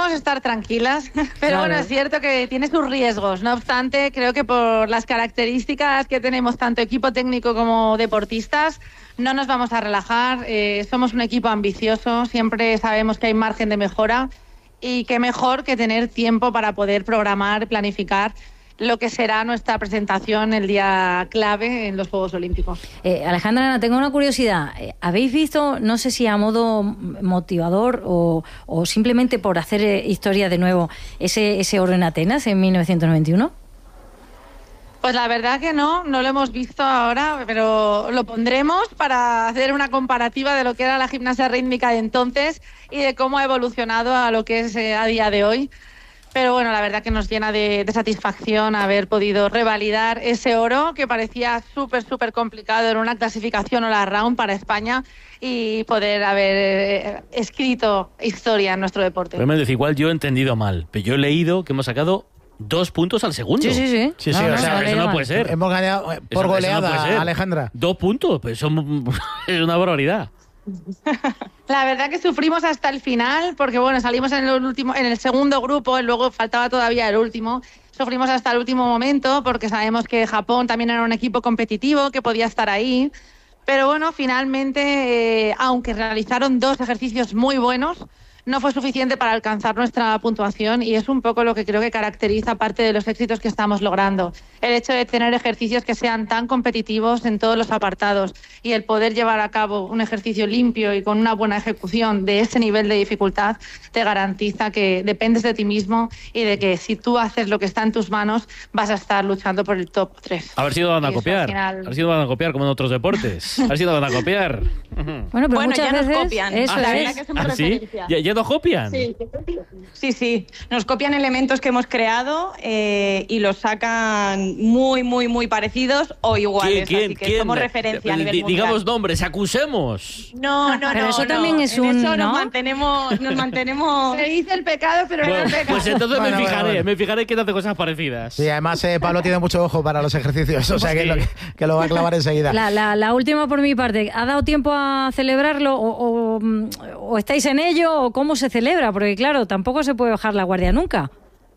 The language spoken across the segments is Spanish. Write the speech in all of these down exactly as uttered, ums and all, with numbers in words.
podemos estar tranquilas, pero claro. bueno, es cierto que tiene sus riesgos. No obstante, creo que por las características que tenemos tanto equipo técnico como deportistas, no nos vamos a relajar. Eh, somos un equipo ambicioso, siempre sabemos que hay margen de mejora y qué mejor que tener tiempo para poder programar, planificar lo que será nuestra presentación el día clave en los Juegos Olímpicos. Eh, Alejandra, tengo una curiosidad. ¿Habéis visto, no sé si a modo motivador o, o simplemente por hacer historia de nuevo, ese, ese oro en Atenas en mil novecientos noventa y uno? Pues la verdad que no, no lo hemos visto ahora, pero lo pondremos para hacer una comparativa de lo que era la gimnasia rítmica de entonces y de cómo ha evolucionado a lo que es eh, a día de hoy. Pero bueno, la verdad que nos llena de, de satisfacción haber podido revalidar ese oro que parecía súper, súper complicado en una clasificación o la round para España y poder haber eh, escrito historia en nuestro deporte. Pero me dice, igual yo he entendido mal, pero yo he leído que hemos sacado dos puntos al segundo. Sí, sí, sí. Sí, sí, no, o no, sea, no, eso no mal. puede ser. Hemos ganado eh, por Eso- goleada, eso no puede ser. Alejandra. Dos puntos, pues son, es una barbaridad. La verdad que sufrimos hasta el final porque bueno, salimos en el último, en el segundo grupo y luego faltaba todavía el último. Sufrimos hasta el último momento porque sabemos que Japón también era un equipo competitivo que podía estar ahí. Pero bueno, finalmente, eh, aunque realizaron dos ejercicios muy buenos, no fue suficiente para alcanzar nuestra puntuación y es un poco lo que creo que caracteriza parte de los éxitos que estamos logrando. El hecho de tener ejercicios que sean tan competitivos en todos los apartados y el poder llevar a cabo un ejercicio limpio y con una buena ejecución de ese nivel de dificultad te garantiza que dependes de ti mismo y de que si tú haces lo que está en tus manos vas a estar luchando por el top tres. Haber sido van a Y eso, copiar. al final- Haber sido van a copiar como en otros deportes. Haber sido van a copiar. Bueno, pero Bueno, muchas ya nos veces copian. eso La es. verdad que somos ¿Ah, sí? referencia. ¿Ya, ya nos copian? Sí, sí, sí. Nos copian elementos que hemos creado eh, y los sacan muy, muy, muy parecidos o iguales. ¿Quién, así que quién? somos referencia a Di- nivel mundial. Digamos nombres, acusemos. No, no, Pero no. eso no. también es En un, eso ¿no? nos mantenemos, nos mantenemos. Se dice el pecado, pero no Bueno, el pecado. pues entonces Bueno, me bueno, fijaré, bueno. me fijaré que hace cosas parecidas. Sí, además eh, Pablo tiene mucho ojo para los ejercicios, o sea que, Sí. lo, que, que lo va a clavar enseguida. La, la, la última por mi parte, ¿ha dado tiempo a celebrarlo o, o, o estáis en ello o cómo se celebra? Porque claro, tampoco se puede bajar la guardia nunca.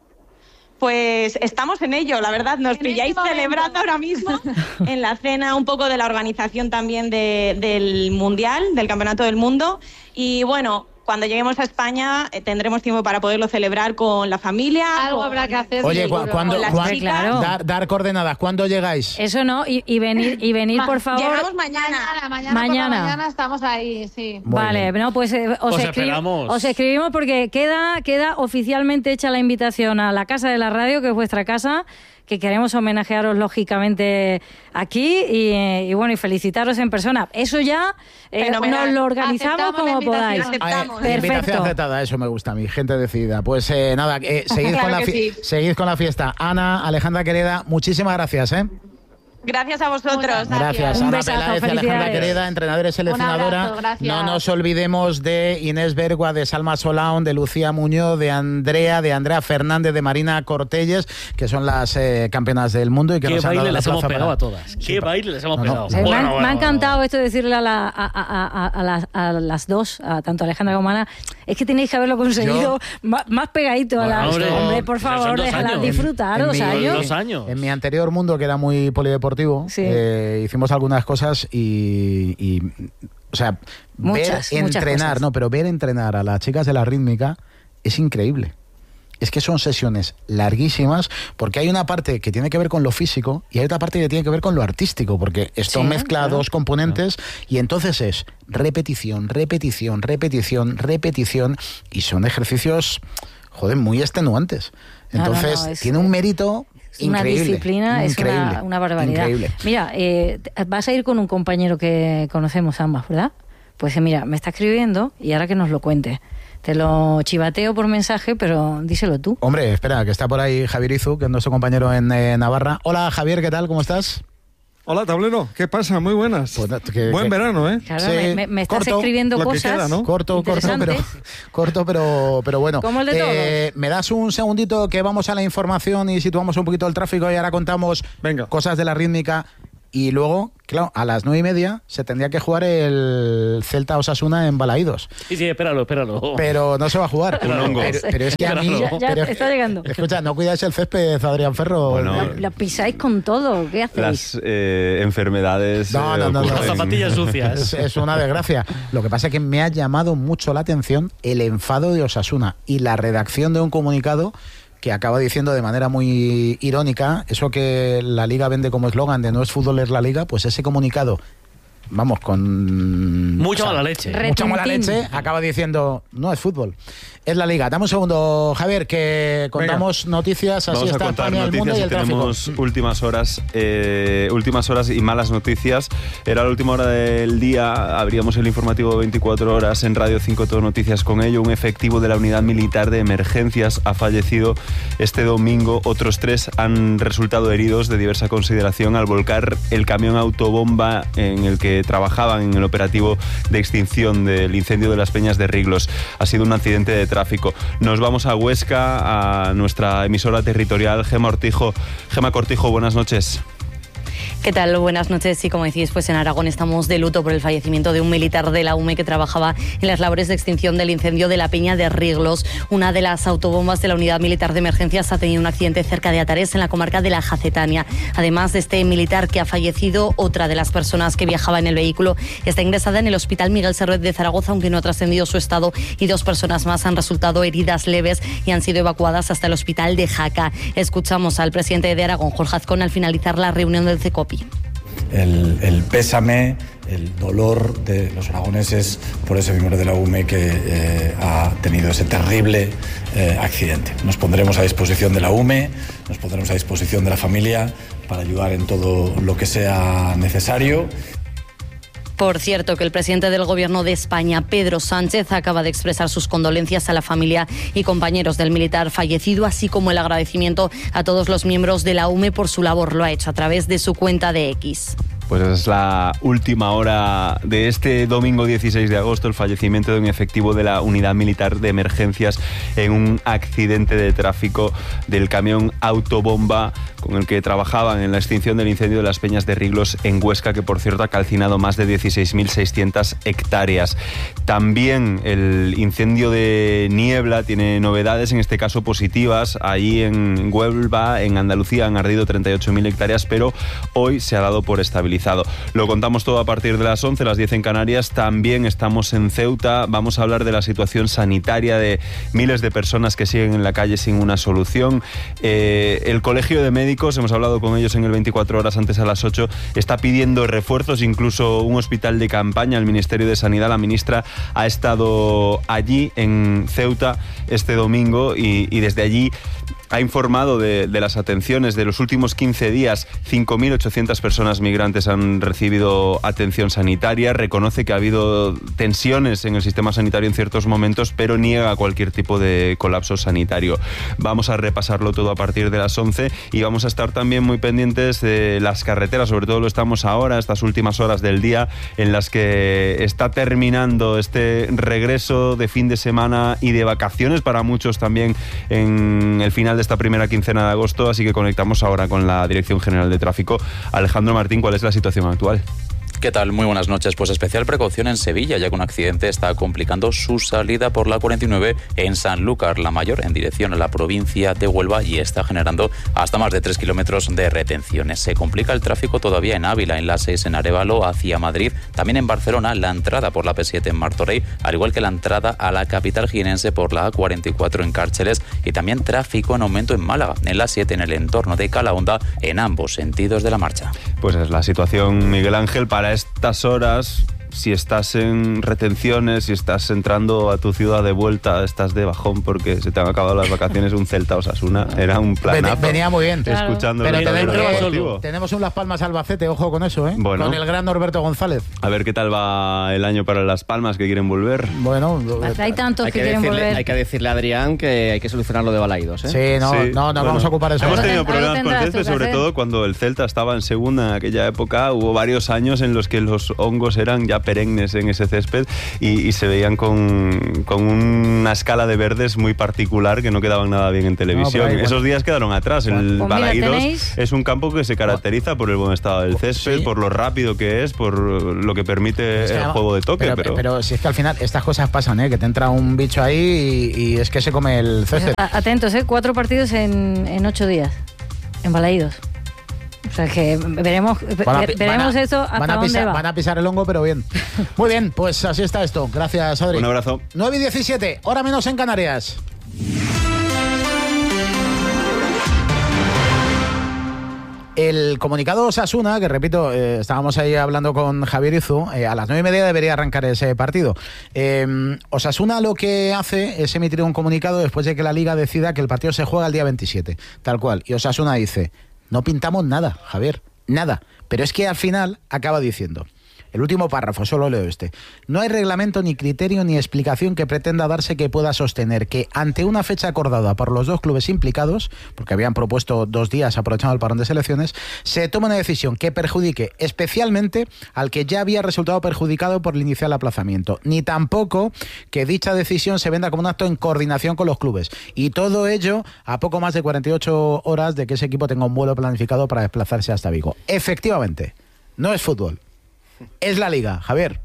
Pues estamos en ello, la verdad. Nos En pilláis este momento. celebrando ahora mismo en la cena un poco de la organización también de- del Mundial, del Campeonato del Mundo. Y bueno, cuando lleguemos a España eh, tendremos tiempo para poderlo celebrar con la familia. Algo con- habrá que hacer. Oye, seguro. cu- ¿cuándo, Con las cuán- chicas. Claro. dar, dar coordenadas? ¿Cuándo llegáis? Eso no, y, y venir, y venir Ma- por favor. Llegamos mañana. Mañana, mañana, Mañana. por la mañana estamos ahí, sí. Muy Vale, bien. no, pues eh, os, Os escri- esperamos. os escribimos porque queda, queda oficialmente hecha la invitación a la Casa de la Radio, que es vuestra casa, que queremos homenajearos lógicamente aquí y, eh, y bueno, y felicitaros en persona. Eso ya eh, Fenomenal. nos lo organizamos Aceptamos la como invitación. podáis. Aceptamos. Ah, eh, invitación Perfecto. aceptada, eso me gusta a mí, gente decidida. Pues eh, nada, eh, seguid, Claro con la que fi- sí. seguid con la fiesta. Ana, Alejandra querida, muchísimas gracias. ¿eh? Gracias a vosotros. Muchas Gracias, Un Ana besazo, Peláez y Alejandra felicidades. Quereda, entrenadora y seleccionadora. abrazo, gracias. No nos olvidemos de Inés Bergua, de Salma Solaun, de Lucía Muñoz, de Andrea, de Andrea Fernández, de Marina Cortelles, que son las eh, campeonas del mundo y que ¿Qué nos han baile dado la les hemos plaza pegado para- a todas? ¿Qué Sí, baile les hemos no, no. pegado? Eh, me, Bueno, han- bueno, me ha bueno. encantado esto de decirle a, la- a, a- a- a las, a las dos, a tanto Alejandra como Ana, es que tenéis que haberlo conseguido más, más pegadito a Bueno, las... hombre, Hombre, por pero son favor, dos déjalas años. disfrutar, En dos mi- años. Dos años. En mi anterior mundo, que era muy polideportivo, Sí. eh, hicimos algunas cosas y, y, o sea, Muchas, ver muchas entrenar, cosas. no, pero ver entrenar a las chicas de la rítmica es increíble. Es que son sesiones larguísimas porque hay una parte que tiene que ver con lo físico y hay otra parte que tiene que ver con lo artístico, porque esto Sí, mezcla claro. dos componentes y entonces es repetición, repetición, repetición, repetición y son ejercicios, joder, muy extenuantes. No, no, no, Entonces es- tiene un mérito Es una increíble. disciplina, es increíble, una, una barbaridad. Increíble. Mira, eh, vas a ir con un compañero que conocemos ambas, ¿verdad? Pues eh, mira, me está escribiendo y ahora que nos lo cuente. Te lo chivateo por mensaje, pero díselo tú. Hombre, espera, que está por ahí Javier Izu, que es nuestro compañero en eh, Navarra. Hola Javier, ¿qué tal? ¿Cómo estás? Hola, tablero. ¿Qué pasa? Muy buenas. Pues, que- Buen que- verano, ¿eh? Claro, Sí, me, me- me estás corto, escribiendo lo que cosas queda, ¿no? Corto, corto, pero, interesantes. corto, pero, pero bueno. Como el de Eh, ¿Me das un segundito que vamos a la información y situamos un poquito el tráfico y ahora contamos Venga. cosas de la rítmica Y luego, claro, a las nueve y media se tendría que jugar el Celta Osasuna en Balaídos. Sí, sí, espéralo, espéralo. Pero no se va a jugar. Un hongo. Pero, pero es que a mí... Ya, ya pero, está llegando. Escucha, no cuidáis el césped, Adrián Ferro. Bueno, Lo, lo pisáis con todo, ¿qué hacéis? Las eh, enfermedades... No, eh, no, no, no. Las zapatillas sucias. Es, es una desgracia. Lo que pasa es que me ha llamado mucho la atención el enfado de Osasuna y la redacción de un comunicado que acaba diciendo de manera muy irónica, eso que la Liga vende como eslogan de no es fútbol, es la Liga, pues ese comunicado, vamos, con... Mucha o sea, mala leche. Re- Mucha mala Retuntín. leche, acaba diciendo, no es fútbol, es la Liga. Dame un segundo, Javier, que contamos Venga. noticias, así Vamos a está contar España, el mundo noticias y y el tráfico. tenemos últimas horas, eh, últimas horas y malas noticias. Era la última hora del día, abríamos el informativo veinticuatro horas en Radio cinco Todo Noticias con ello. Un efectivo de la Unidad Militar de Emergencias ha fallecido este domingo. Otros tres han resultado heridos de diversa consideración al volcar el camión autobomba en el que trabajaban en el operativo de extinción del incendio de las Peñas de Riglos. Ha sido un accidente de tráfico. Nos vamos a Huesca, a nuestra emisora territorial, Gema Ortijo. Gema Cortijo, buenas noches. ¿Qué tal? Buenas noches. Sí, como decís, pues en Aragón estamos de luto por el fallecimiento de un militar de la U M E que trabajaba en las labores de extinción del incendio de la Peña de Riglos. Una de las autobombas de la Unidad Militar de Emergencias ha tenido un accidente cerca de Atares, en la comarca de la Jacetania. Además de este militar que ha fallecido, otra de las personas que viajaba en el vehículo está ingresada en el Hospital Miguel Servet de Zaragoza, aunque no ha trascendido su estado, y dos personas más han resultado heridas leves y han sido evacuadas hasta el Hospital de Jaca. Escuchamos al presidente de Aragón, Jorge Azcón, al finalizar la reunión del CECOPI. El, el pésame, el dolor de los aragoneses por ese miembro de la U M E que eh, ha tenido ese terrible eh, accidente. Nos pondremos a disposición de la U M E, nos pondremos a disposición de la familia para ayudar en todo lo que sea necesario. Por cierto, que el presidente del Gobierno de España, Pedro Sánchez, acaba de expresar sus condolencias a la familia y compañeros del militar fallecido, así como el agradecimiento a todos los miembros de la U M E por su labor. Lo ha hecho a través de su cuenta de X. Pues es la última hora de este domingo dieciséis de agosto, el fallecimiento de un efectivo de la Unidad Militar de Emergencias en un accidente de tráfico del camión autobomba con el que trabajaban en la extinción del incendio de las Peñas de Riglos en Huesca, que por cierto ha calcinado más de dieciséis mil seiscientas hectáreas. También el incendio de Niebla tiene novedades, en este caso positivas. Allí en Huelva, en Andalucía, han ardido treinta y ocho mil hectáreas, pero hoy se ha dado por estabilizado. Lo contamos todo a partir de las once, las diez en Canarias. También estamos en Ceuta. Vamos a hablar de la situación sanitaria de miles de personas que siguen en la calle sin una solución. Eh, el Colegio de Médicos, hemos hablado con ellos en el veinticuatro horas antes a las ocho, está pidiendo refuerzos, incluso un hospital de campaña. El Ministerio de Sanidad, la ministra, ha estado allí en Ceuta este domingo y, y desde allí ha informado de, de las atenciones. De los últimos quince días, cinco mil ochocientas personas migrantes han recibido atención sanitaria. Reconoce que ha habido tensiones en el sistema sanitario en ciertos momentos, pero niega cualquier tipo de colapso sanitario. Vamos a repasarlo todo a partir de las once y vamos a estar también muy pendientes de las carreteras, sobre todo lo estamos ahora, estas últimas horas del día, en las que está terminando este regreso de fin de semana y de vacaciones para muchos también en el final de esta primera quincena de agosto, así que conectamos ahora con la Dirección General de Tráfico. Alejandro Martín, ¿cuál es la situación actual? ¿Qué tal? Muy buenas noches. Pues especial precaución en Sevilla, ya que un accidente está complicando su salida por la cuarenta y nueve en Sanlúcar la Mayor, en dirección a la provincia de Huelva, y está generando hasta más de tres kilómetros de retenciones. Se complica el tráfico todavía en Ávila, en la seis en Arévalo hacia Madrid, también en Barcelona la entrada por la P siete en Martorell, al igual que la entrada a la capital jienense por la A cuarenta y cuatro en Cárceles, y también tráfico en aumento en Málaga, en la siete en el entorno de Calahonda, en ambos sentidos de la marcha. Pues es la situación, Miguel Ángel, para estas horas. Si estás en retenciones, si estás entrando a tu ciudad de vuelta, estás de bajón porque se te han acabado las vacaciones, un Celta Osasuna era un planazo. Venía muy bien. Claro. Escuchando Pero el tenemos, deportivo. tenemos un Las Palmas Albacete, ojo con eso, ¿eh? Bueno. Con el gran Norberto González. A ver qué tal va el año para Las Palmas, que quieren volver. Bueno, Hay tantos Hay que, que, quieren decirle, volver. hay que decirle a Adrián que hay que solucionar lo de Balaídos, ¿eh? sí, no, Sí, no, nos bueno, vamos a ocupar de eso. Hemos Algo tenido ten- problemas algo con el tendrás tú césped, que sobre hacer. todo cuando el Celta estaba en segunda en aquella época. Hubo varios años en los que los hongos eran ya perennes en ese césped y, y se veían con, con una escala de verdes muy particular que no quedaban nada bien en televisión. No, ahí, Esos bueno. días quedaron atrás. El pues Balaídos tenéis... es un campo que se caracteriza por el buen estado del césped, sí. por lo rápido que es, por lo que permite es que el no, juego de toque. Pero, pero... pero si es que al final estas cosas pasan, ¿eh? Que te entra un bicho ahí y, y es que se come el césped. Pues atentos, ¿eh? Cuatro partidos en, en ocho días, en Balaídos. O sea que veremos, a, veremos a, esto hasta van a dónde pisar, va. Van a pisar el hongo, pero bien. Muy bien, pues así está esto. Gracias, Adri. Un abrazo. nueve y diecisiete, hora menos en Canarias. El comunicado Osasuna, que repito, eh, estábamos ahí hablando con Javier Izu, eh, a las nueve y media debería arrancar ese partido. Eh, Osasuna lo que hace es emitir un comunicado después de que la Liga decida que el partido se juega el día veintisiete, tal cual. Y Osasuna dice, no pintamos nada, Javier, nada. Pero es que al final acaba diciendo... El último párrafo, solo leo este. No hay reglamento, ni criterio, ni explicación que pretenda darse que pueda sostener que ante una fecha acordada por los dos clubes implicados, porque habían propuesto dos días aprovechando el parón de selecciones, se tome una decisión que perjudique especialmente al que ya había resultado perjudicado por el inicial aplazamiento, ni tampoco que dicha decisión se venda como un acto en coordinación con los clubes. Y todo ello a poco más de cuarenta y ocho horas de que ese equipo tenga un vuelo planificado para desplazarse hasta Vigo. Efectivamente, no es fútbol. Es la Liga, Javier.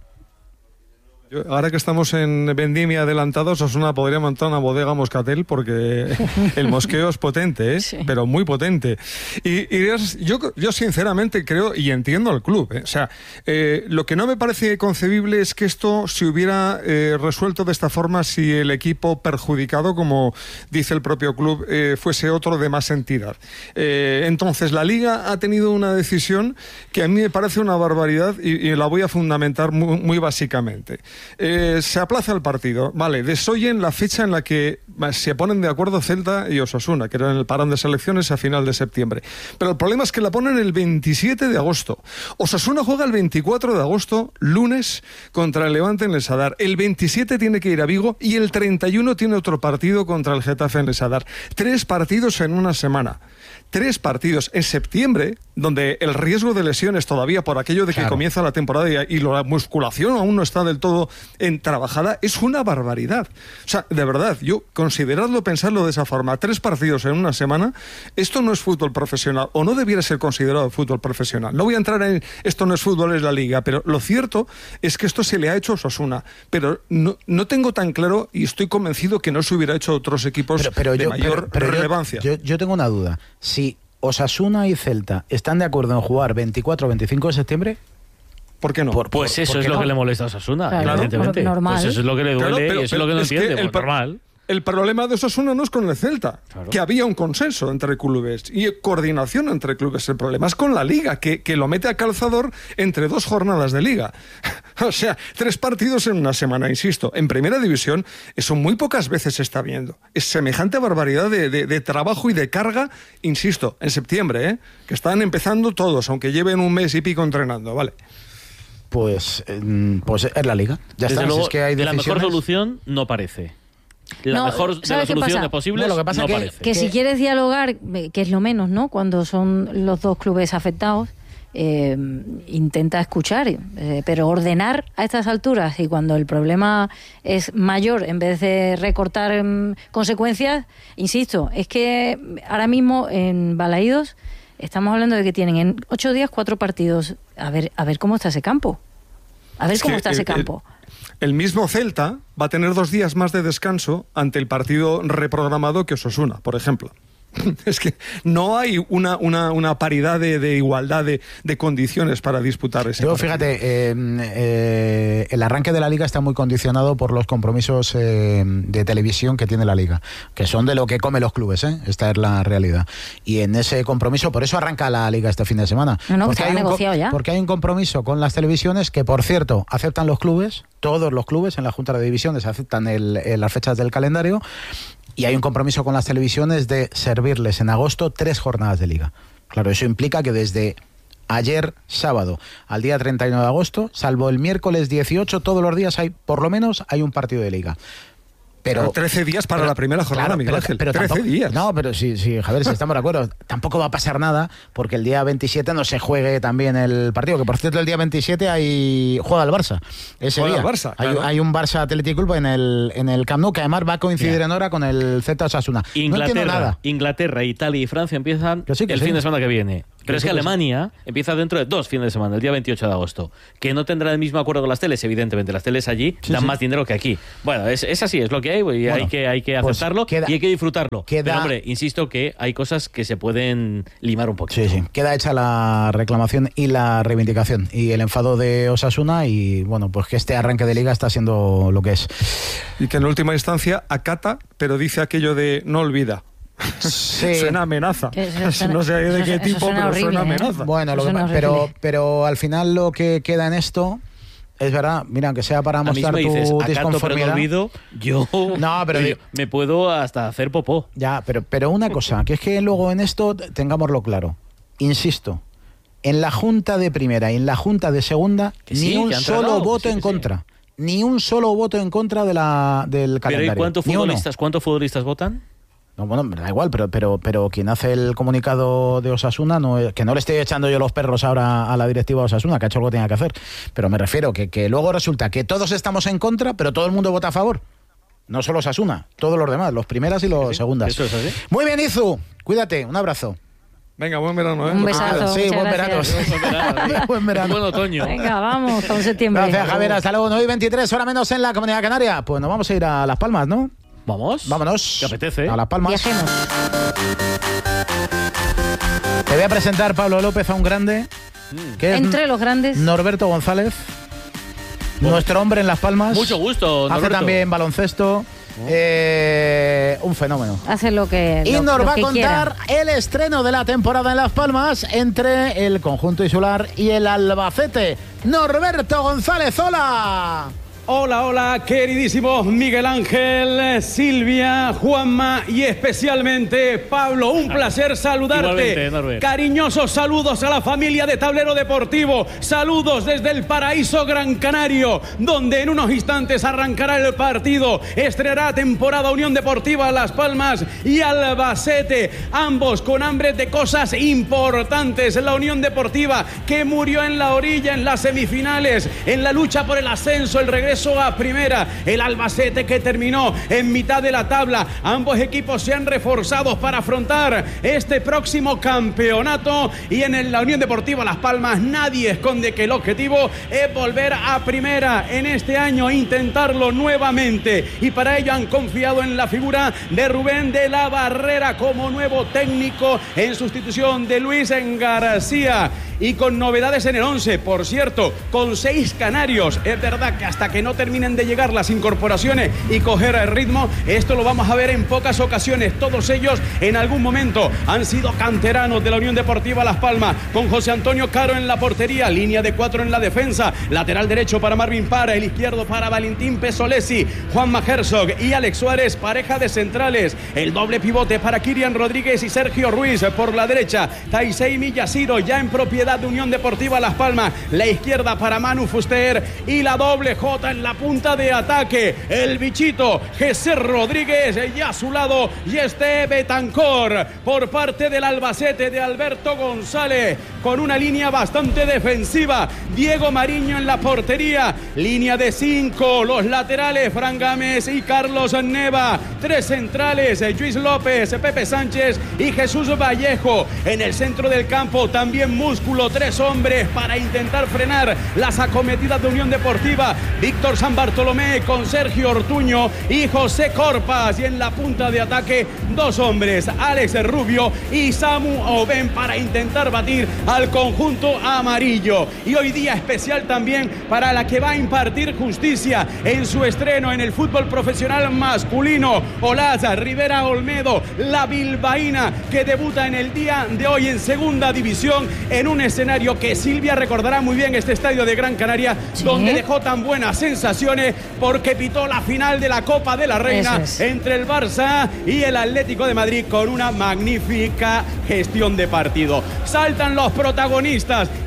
Yo, ahora que estamos en vendimia adelantados, Osasuna podría montar una bodega Moscatel porque el mosqueo es potente, ¿eh? Sí. Pero muy potente. Y, y yo, yo sinceramente creo y entiendo al club, ¿eh? O sea, eh, lo que no me parece concebible es que esto se hubiera eh, resuelto de esta forma si el equipo perjudicado, como dice el propio club, eh, fuese otro de más entidad. Eh, entonces, la Liga ha tenido una decisión que a mí me parece una barbaridad y, y la voy a fundamentar muy, muy básicamente. Eh, se aplaza el partido, vale, desoyen la fecha en la que se ponen de acuerdo Celta y Osasuna, que era en el parón de selecciones a final de septiembre. Pero el problema es que la ponen el veintisiete de agosto. Osasuna juega el veinticuatro de agosto, lunes, contra el Levante en el Sadar. El veintisiete tiene que ir a Vigo y el treinta y uno tiene otro partido contra el Getafe en el Sadar. Tres partidos en una semana. Tres partidos en septiembre, donde el riesgo de lesiones todavía por aquello de que claro. comienza la temporada y, y la musculación aún no está del todo en trabajada, es una barbaridad. O sea, de verdad, yo consideradlo, pensarlo de esa forma, tres partidos en una semana, esto no es fútbol profesional, o no debiera ser considerado fútbol profesional. No voy a entrar en esto no es fútbol, es la Liga, pero lo cierto es que esto se le ha hecho a Osasuna, pero no, no tengo tan claro y estoy convencido que no se hubiera hecho a otros equipos pero, pero de yo, mayor pero, pero relevancia. Yo, yo, yo tengo una duda. Si Osasuna y Celta están de acuerdo en jugar veinticuatro o veinticinco de septiembre, ¿por qué no? Por, pues eso es no? lo que le molesta a Osasuna, claro, evidentemente. Normal. Pues eso es lo que le duele claro, pero, y eso pero, es lo que no es entiende, que el, pues normal. El problema de Osasuna no es con el Celta, claro. que había un consenso entre clubes y coordinación entre clubes. El problema es con la Liga, que, que lo mete a calzador entre dos jornadas de Liga. O sea, tres partidos en una semana, insisto. En Primera División eso muy pocas veces se está viendo. Es semejante barbaridad de, de, de trabajo y de carga, insisto, en septiembre, ¿eh? Que están empezando todos, aunque lleven un mes y pico entrenando, ¿vale? Pues, pues es la Liga. Ya Desde está. Luego, si es que hay la mejor solución no parece. La no, mejor de las soluciones posibles no, lo que pasa no que, parece. Que, que si quieres dialogar, que es lo menos, ¿no? Cuando son los dos clubes afectados, eh, intenta escuchar, eh, pero ordenar a estas alturas y cuando el problema es mayor, en vez de recortar eh, consecuencias, insisto, es que ahora mismo en Balaídos estamos hablando de que tienen en ocho días cuatro partidos. A ver, a ver cómo está ese campo. A ver es cómo está el, ese campo. El... El mismo Celta va a tener dos días más de descanso ante el partido reprogramado que Osasuna, por ejemplo. Es que no hay una, una, una paridad de, de igualdad de, de condiciones para disputar ese Yo, partido. Fíjate, eh, eh, el arranque de la Liga está muy condicionado por los compromisos eh, de televisión que tiene la Liga, que son de lo que comen los clubes, ¿eh? Esta es la realidad. Y en ese compromiso, por eso arranca la Liga este fin de semana. No, no, porque, hay un, ya. porque hay un compromiso con las televisiones que, por cierto, aceptan los clubes, todos los clubes en la Junta de Divisiones aceptan el, el, las fechas del calendario. Y hay un compromiso con las televisiones de servirles en agosto tres jornadas de Liga. Claro, eso implica que desde ayer sábado al día treinta y uno de agosto, salvo el miércoles dieciocho, todos los días hay, por lo menos, hay un partido de Liga. Pero trece días para pero, la primera jornada, claro, Miguel Ángel. Pero, pero trece tampoco, días. No, pero sí, sí, Javier, si estamos de acuerdo. Tampoco va a pasar nada porque el día veintisiete no se juegue también el partido. Que por cierto, el día veintisiete hay juega el Barça. Ese juega día. el Barça. Hay, Claro. hay un Barça Athletic Club en el, en el Camp Nou que además va a coincidir yeah. en hora con el Z Osasuna. Inglaterra, no entiendo nada. Inglaterra, Italia y Francia empiezan que sí, que el sí. fin de semana que viene. Pero que es sí, que Alemania sí. empieza dentro de dos fines de semana, el día veintiocho de agosto. Que no tendrá el mismo acuerdo con las teles, evidentemente. Las teles allí sí, dan sí. más dinero que aquí. Bueno, es, es así, es lo que hay y bueno, hay que, hay que aceptarlo pues queda, y hay que disfrutarlo. Queda, Pero hombre, insisto que hay cosas que se pueden limar un poquito. Sí, sí. Queda hecha la reclamación y la reivindicación y el enfado de Osasuna y bueno, pues que este arranque de liga está siendo lo que es. Y que en última instancia acata, pero dice aquello de no olvida. Sí. Suena amenaza. Suena, no sé de eso, qué tipo, pero horrible, suena amenaza. ¿eh? Bueno, lo que, pero, pero al final lo que queda en esto es verdad, mira, aunque sea para mostrar tu dices, disconformidad. Acato, olvido, yo, no, pero yo me puedo hasta hacer popó. Ya, pero, pero una cosa, que es que luego en esto tengámoslo claro. Insisto, en la Junta de Primera y en la Junta de Segunda, que ni sí, un solo tratado, voto sí, en contra. Sí. Ni un solo voto en contra de la, del calendario. ¿Pero y cuántos futbolistas, cuántos futbolistas votan? No, bueno, me da igual, pero, pero, pero quien hace el comunicado de Osasuna, no, que no le estoy echando yo los perros ahora a la directiva de Osasuna, que ha hecho lo que tenía que hacer. Pero me refiero que, que luego resulta que todos estamos en contra, pero todo el mundo vota a favor. No solo Osasuna, todos los demás, los primeras y los sí, segundas. Eso es así. Muy bien, Izu, cuídate, un abrazo. Venga, buen verano, ¿eh? Un besazo. Sí, buen verano. Buen verano. Buen verano. Buen otoño. Venga, vamos, con septiembre. Gracias, Javier. Hasta luego. nueve y veintitrés, hora menos en la Comunidad Canaria. Pues nos vamos a ir a Las Palmas, ¿no? Vamos. Vámonos. ¿Te apetece? A Las Palmas. Viajemos. Te voy a presentar, Pablo López, a un grande. Que es Entre los grandes. Norberto González. Bueno, nuestro hombre en Las Palmas. Mucho gusto, Norberto. Hace también baloncesto. Oh. Eh, un fenómeno. Hace lo que Y lo, nos lo va que a contar quiera. el estreno de la temporada en Las Palmas entre el conjunto insular y el Albacete. Norberto González, hola. Hola, hola, queridísimos Miguel Ángel, Silvia, Juanma y especialmente Pablo. Un placer saludarte. Cariñosos saludos a la familia de Tablero Deportivo. Saludos desde el paraíso Gran Canario, donde en unos instantes arrancará el partido. Estrenará temporada Unión Deportiva Las Palmas y Albacete. Ambos con hambre de cosas importantes. La Unión Deportiva que murió en la orilla en las semifinales, en la lucha por el ascenso, el regreso a primera. El Albacete que terminó en mitad de la tabla. Ambos equipos se han reforzado para afrontar este próximo campeonato y en el, la Unión Deportiva Las Palmas nadie esconde que el objetivo es volver a primera en este año, intentarlo nuevamente y para ello han confiado en la figura de Rubén de la Barrera como nuevo técnico en sustitución de Luis García y con novedades en el once, por cierto, con seis canarios. Es verdad que hasta que no terminen de llegar las incorporaciones y coger el ritmo, esto lo vamos a ver en pocas ocasiones. Todos ellos en algún momento han sido canteranos de la Unión Deportiva Las Palmas, con José Antonio Caro en la portería, línea de cuatro en la defensa, lateral derecho para Marvin Para, el izquierdo para Valentín Pesolesi, Juanma Herzog y Alex Suárez, pareja de centrales, el doble pivote para Kirian Rodríguez y Sergio Ruiz por la derecha, Taisei Miyashiro ya en propiedad de Unión Deportiva Las Palmas, la izquierda para Manu Fuster y la doble J en la punta de ataque, el bichito Jesús Rodríguez y a su lado y este Betancor por parte del Albacete de Alberto González con una línea bastante defensiva, Diego Mariño en la portería, línea de cinco, los laterales Fran Gámez y Carlos Neva, tres centrales Luis López, Pepe Sánchez y Jesús Vallejo, en el centro del campo también músculo, tres hombres para intentar frenar las acometidas de Unión Deportiva, Víctor San Bartolomé con Sergio Ortuño y José Corpas y en la punta de ataque dos hombres, Alex Rubio y Samu Oben para intentar batir al conjunto amarillo. Y hoy día especial también para la que va a impartir justicia en su estreno en el fútbol profesional masculino, Olaza Rivera Olmedo, la bilbaína que debuta en el día de hoy en segunda división en un escenario que Silvia recordará muy bien, este estadio de Gran Canaria, ¿sí?, donde dejó tan buenas sensaciones porque pitó la final de la Copa de la Reina es. entre el Barça y el Atlético de Madrid con una magnífica gestión de partido. Saltan los protagonistas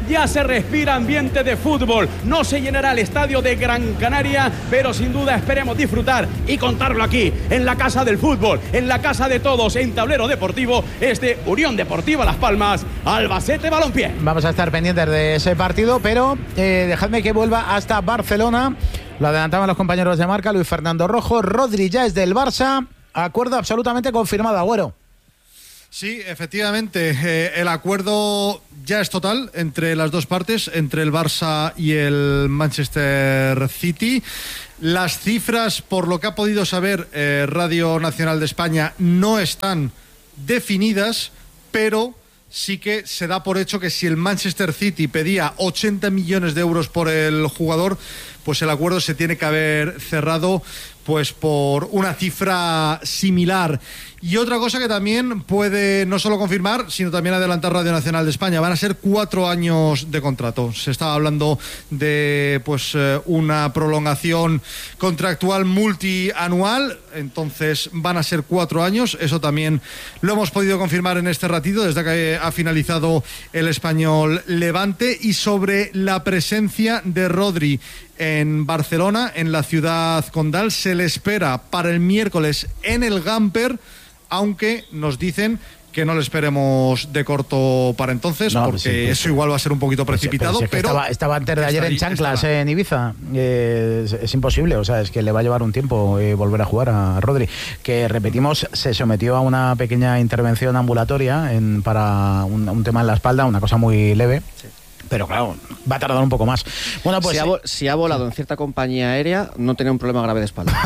ya se respira ambiente de fútbol. No se llenará el estadio de Gran Canaria, pero sin duda esperemos disfrutar y contarlo aquí, en la casa del fútbol, en la casa de todos, en Tablero Deportivo, este Unión Deportiva Las Palmas, Albacete Balompié. Vamos a estar pendientes de ese partido, pero eh, dejadme que vuelva hasta Barcelona. Lo adelantaban los compañeros de marca, Luis Fernando Rojo. Rodri ya es del Barça, acuerdo absolutamente confirmado, Agüero. Sí, efectivamente, eh, el acuerdo ya es total entre las dos partes, entre el Barça y el Manchester City. Las cifras, por lo que ha podido saber eh, Radio Nacional de España, no están definidas, pero sí que se da por hecho que si el Manchester City pedía ochenta millones de euros por el jugador, pues el acuerdo se tiene que haber cerrado pues por una cifra similar. Y otra cosa que también puede no solo confirmar, sino también adelantar Radio Nacional de España, van a ser cuatro años de contrato. Se estaba hablando de pues eh, una prolongación contractual multianual, entonces van a ser cuatro años. Eso también lo hemos podido confirmar en este ratito, desde que ha finalizado el Español Levante. Y sobre la presencia de Rodri en Barcelona, en la ciudad condal, se le espera para el miércoles en el Gamper, aunque nos dicen que no le esperemos de corto para entonces, no, porque sí, pues, eso igual va a ser un poquito precipitado. Pero, pero estaba, estaba antes de ayer en chanclas estaba. en Ibiza. Eh, es, es imposible, o sea, es que le va a llevar un tiempo eh, volver a jugar a Rodri, que repetimos, se sometió a una pequeña intervención ambulatoria en, para un, un tema en la espalda, una cosa muy leve. Sí. Pero claro, va a tardar un poco más. Bueno, pues si ha, vo- si ha volado en cierta compañía aérea, no tenía un problema grave de espalda.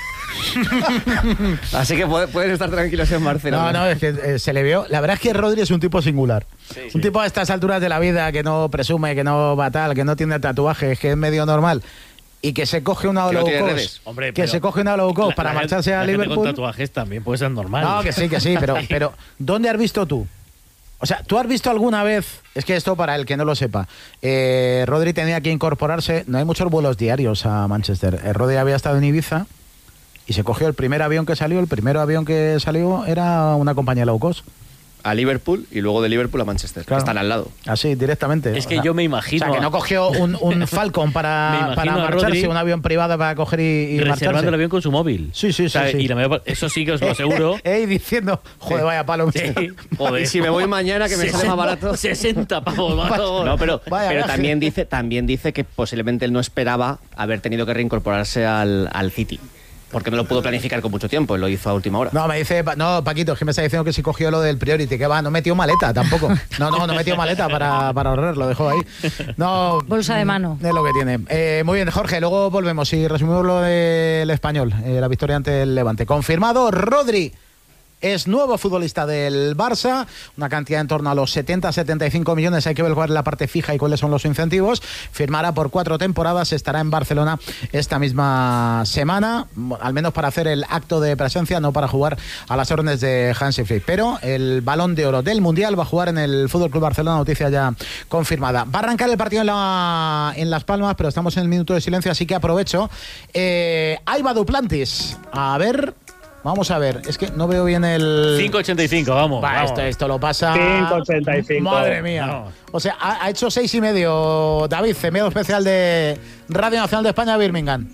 Así que pueden estar tranquilos en Barcelona. No, no, es que eh, se le vio. La verdad es que Rodri es un tipo singular. Sí, un sí. tipo a estas alturas de la vida que no presume, que no va tal, que no tiene tatuajes, que es medio normal. Y que se coge una low cost, Hombre, que se coge una low cost para la marcharse gente, a Liverpool. Con tatuajes también puede ser normal. No, que sí, que sí, pero, pero ¿dónde has visto tú? O sea, ¿tú has visto alguna vez? Es que esto, para el que no lo sepa, eh, Rodri tenía que incorporarse. No hay muchos vuelos diarios a Manchester. Eh, Rodri había estado en Ibiza y se cogió el primer avión que salió. El primer avión que salió era una compañía low cost. A Liverpool y luego de Liverpool a Manchester, claro. Que están al lado. Así, directamente. Es que o sea, yo me imagino... O sea, que no cogió un, un Falcon para, para marcharse, un avión privado para coger y, y reservando marcharse. el avión con su móvil. Sí, sí, o sea, sí, sí. Y la mayor, eso sí que os lo aseguro. eh, diciendo, joder, vaya palo. Sí. Joder. Y si me voy mañana, que me sesenta, sale más barato. sesenta pavos. No, pero, pero también, dice, también dice que posiblemente él no esperaba haber tenido que reincorporarse al, al City. Porque no lo pudo planificar con mucho tiempo, lo hizo a última hora. No, me dice, no, Paquito, es que me está diciendo que si cogió lo del Priority, que va, no metió maleta tampoco. No, no, no metió maleta para, para ahorrar, lo dejó ahí. No, bolsa de mano. Es lo que tiene. Eh, muy bien, Jorge, luego volvemos y resumimos lo del Español, eh, la victoria ante el Levante. Confirmado, Rodri es nuevo futbolista del Barça, una cantidad en torno a los setenta a setenta y cinco millones, hay que ver cuál es la parte fija y cuáles son los incentivos. Firmará por cuatro temporadas, estará en Barcelona esta misma semana, al menos para hacer el acto de presencia, no para jugar a las órdenes de Hansi Flick. Pero el Balón de Oro del Mundial va a jugar en el Fútbol Club Barcelona, noticia ya confirmada. Va a arrancar el partido en, la, en Las Palmas, pero estamos en el minuto de silencio, así que aprovecho. Eh, ahí va Duplantis. A ver... Vamos a ver, es que no veo bien el... cinco ochenta y cinco, vamos. Va, vamos. Esto, esto lo pasa... cinco ochenta y cinco. Madre mía. Vamos. O sea, ha, ha hecho seis y medio, David, enviado especial de Radio Nacional de España, Birmingham.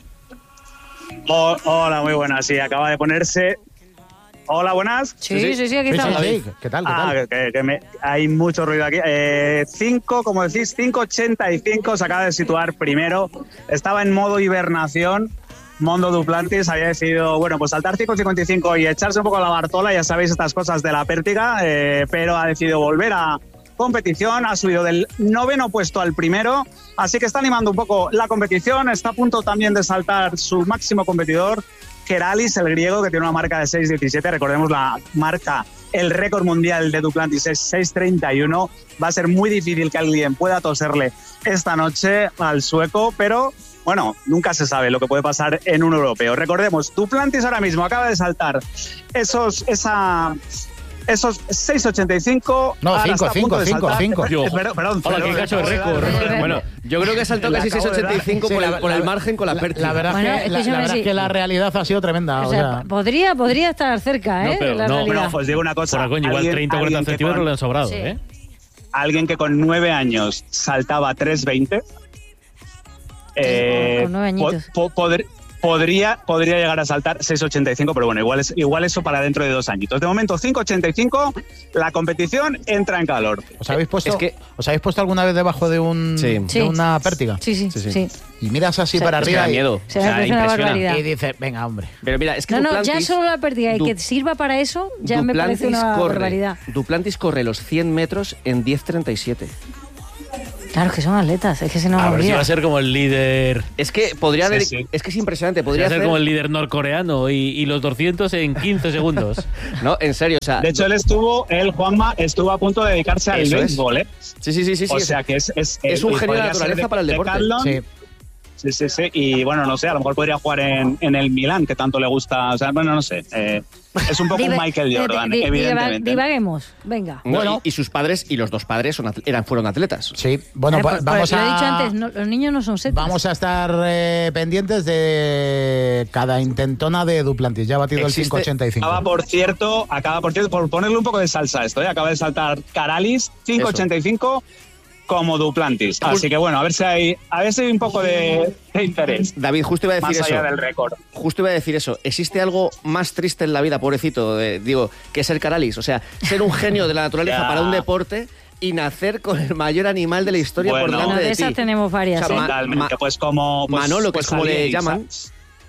Oh, hola, muy buenas. Sí, acaba de ponerse... Hola, buenas. Sí, sí, sí, sí aquí estamos. Sí, sí, sí. ¿Qué tal? ¿Qué ah, tal? Que, que me, hay mucho ruido aquí. Eh, cinco, como decís, cinco ochenta y cinco se acaba de situar primero. Estaba en modo hibernación. Mondo Duplantis había decidido, bueno, pues saltar cinco cincuenta y cinco y echarse un poco a la Bartola, ya sabéis estas cosas de la pértiga, eh, pero ha decidido volver a competición, ha subido del noveno puesto al primero, así que está animando un poco la competición, está a punto también de saltar su máximo competidor, Keralis, el griego, que tiene una marca de seis diecisiete, recordemos la marca, el récord mundial de Duplantis es seis treinta y uno, va a ser muy difícil que alguien pueda toserle esta noche al sueco, pero... Bueno, nunca se sabe lo que puede pasar en un europeo. Recordemos, Duplantis ahora mismo acaba de saltar esos, esa, esos seis ochenta y cinco. No, cinco, cinco, cinco, cinco. Perdón, perdón. Hola, qué cacho de récord. Bueno, yo creo que saltó casi seis ochenta y cinco por, el, por el margen con la pértiga. La verdad, bueno, es, que, la, la, verdad es que la realidad ha sido tremenda. O o sea, sea. podría, podría estar cerca, ¿eh? No, pero la no, realidad. Bueno, os digo una cosa. Por igual treinta o cuarenta centímetros con... le han sobrado, sí. ¿eh? alguien que con nueve años saltaba tres veinte. Eh, con nueve añitos. po- po- poder- Podría, podría llegar a saltar seis ochenta y cinco, pero bueno, igual, es, igual eso para dentro de dos añitos. De momento, cinco ochenta y cinco, la competición entra en calor. ¿Os habéis puesto, Es que- ¿os habéis puesto alguna vez debajo de, un, Sí. de Sí. una pértiga? Sí, sí, sí. sí. Y miras así Se- para se arriba da y miedo. Se me parece una barbaridad. Y dices, venga, hombre. Pero mira, es que No, no, Duplantis, ya solo la pérdida y Du- que sirva para eso ya me parece Duplantis una corre, barbaridad. Duplantis corre los cien metros en diez treinta y siete. Claro, es que son atletas, es que se nos A ver si olvida. va a ser como el líder. Es que podría haber, Sí, sí. es que es impresionante, Va podría a ser hacer como el líder norcoreano y, y los doscientos en quince segundos. No, en serio, o sea, De hecho, él estuvo, él, Juanma, estuvo a punto de dedicarse al Eso es. béisbol, ¿eh? Sí, sí, sí, sí. O sí, sea que es... Es, es un eh, genio de podría la naturaleza ser para el deporte. Decathlon. Sí. Sí, sí, sí. Y bueno, no sé, a lo mejor podría jugar en, en el Milán, que tanto le gusta. O sea, bueno, no sé. Eh, es un poco un Diva- Michael di- Jordan, di- diva- evidentemente. Divaguemos, venga. No, Bueno. y, y sus padres y los dos padres son, atl- eran, fueron atletas. Sí, bueno, Eh, pues pues- vamos pues lo he dicho a... antes, no, los niños no son setas. Vamos a estar eh, pendientes de cada intentona de Duplantis. Ya ha batido Existe- el cinco ochenta y cinco. Acaba, por cierto, acaba, por cierto, por ponerle un poco de salsa a esto, ¿eh? Acaba de saltar Caralis, cinco ochenta y cinco como Duplantis. Así que bueno, a ver si hay, a ver si hay un poco de, de interés. David, justo iba a decir Más eso. allá del récord. Justo iba a decir eso. ¿Existe algo más triste en la vida, pobrecito, de- digo, que ser Caralis? O sea, ser un genio de la naturaleza Ya. para un deporte y nacer con el mayor animal de la historia Bueno. por delante Bueno, de de esas ti. tenemos varias. O sea, ¿eh? ma- Totalmente, ma- pues como... Pues, Manolo, que pues es como le alguien, llaman. ¿sabes?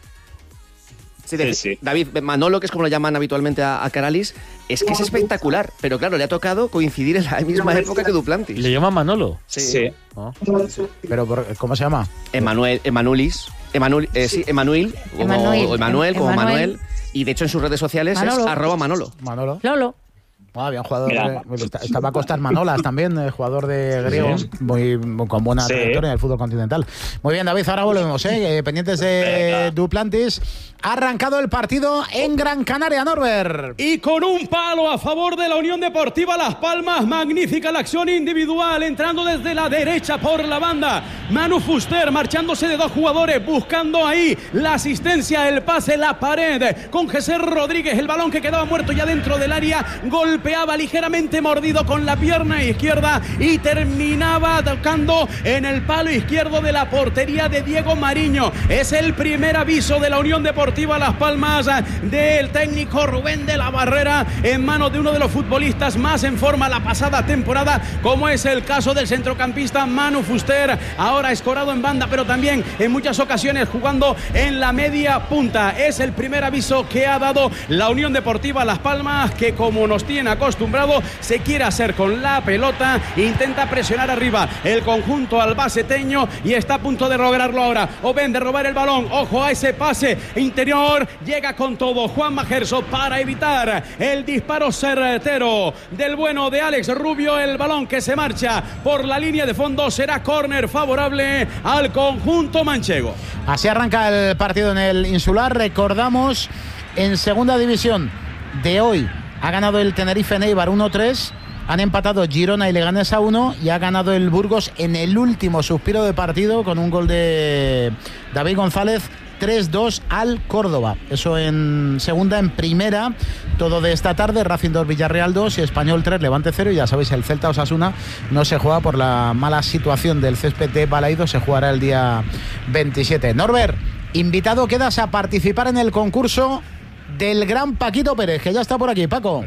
Sí, de- Sí, sí. David, Manolo, que es como lo llaman habitualmente a, a Caralis, es que es espectacular, pero claro, le ha tocado coincidir en la misma época que Duplantis. ¿Le llaman Manolo? Sí. Sí. Ah. Pero, por- ¿cómo se llama? Emanuel, Emanuelis, Emanuel, eh, sí, Emanuel, como Emanuel, o Emanuel, como Emanuel. Manuel, y de hecho en sus redes sociales Manolo. es arroba Manolo. Manolo. Lolo. Ah, bien jugador. Mira. de- está- estaba Costas Manolas también, eh, jugador de griegos, muy, muy- con buena Sí. trayectoria en el fútbol continental. Muy bien, David, ahora volvemos, ¿eh? Eh, pendientes de Venga. Duplantis. Ha arrancado el partido en Gran Canaria, Norbert. Y con un palo a favor de la Unión Deportiva Las Palmas, magnífica la acción individual, entrando desde la derecha por la banda. Manu Fuster marchándose de dos jugadores, buscando ahí la asistencia, el pase, la pared. Con Jesús Rodríguez, el balón que quedaba muerto ya dentro del área, golpeaba ligeramente mordido con la pierna izquierda y terminaba tocando en el palo izquierdo de la portería de Diego Mariño. Es el primer aviso de la Unión Deportiva Las Palmas del técnico Rubén de la Barrera en manos de uno de los futbolistas más en forma la pasada temporada, como es el caso del centrocampista Manu Fuster, ahora escorado en banda, pero también en muchas ocasiones jugando en la media punta. Es el primer aviso que ha dado la Unión Deportiva Las Palmas, que como nos tiene acostumbrado, se quiere hacer con la pelota, intenta presionar arriba el conjunto albaceteño y está a punto de lograrlo ahora. O ven de robar el balón, ojo a ese pase interior, llega con todo Juan Majerso para evitar el disparo certero del bueno de Alex Rubio. El balón que se marcha por la línea de fondo será córner favorable al conjunto manchego. Así arranca el partido en el Insular. Recordamos, en segunda división de hoy ha ganado el Tenerife Neibar uno tres. Han empatado Girona y Leganés a uno y ha ganado el Burgos en el último suspiro de partido con un gol de David González. tres dos al Córdoba. Eso en segunda. En primera, todo de esta tarde, Racing dos, Villarreal dos y Español tres, Levante cero. Y ya sabéis, el Celta Osasuna no se juega por la mala situación del césped de Balaido. Se jugará el día veintisiete. Norbert, invitado quedas a participar en el concurso del gran Paquito Pérez, que ya está por aquí. Paco.